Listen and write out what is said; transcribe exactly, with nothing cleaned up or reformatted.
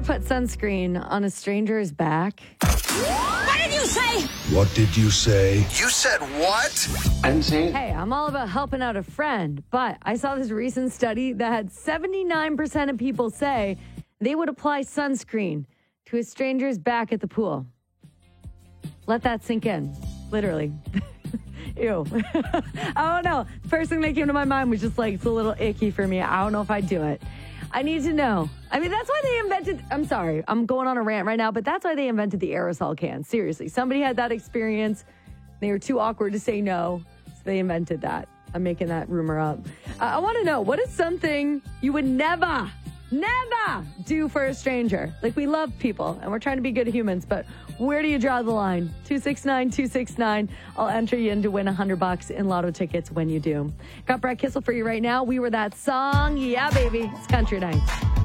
ever put sunscreen on a stranger's back? What did you say? What did you say? You said what? I didn't say it. Hey, I'm all about helping out a friend, but I saw this recent study that had seventy-nine percent of people say they would apply sunscreen to a stranger's back at the pool. Let that sink in, literally. Ew. I don't know. First thing that came to my mind was just like, it's a little icky for me. I don't know if I'd do it. I need to know. I mean, that's why they invented, I'm sorry, I'm going on a rant right now, but that's why they invented the aerosol can. Seriously. Somebody had that experience. They were too awkward to say no, so they invented that. I'm making that rumor up. Uh, I want to know, what is something you would never, never do for a stranger? Like, we love people, and we're trying to be good humans, but where do you draw the line? two six nine, two six nine. I'll enter you in to win one hundred bucks in lotto tickets when you do. Got Brett Kissel for you right now. We Were That Song. Yeah, baby. It's country night.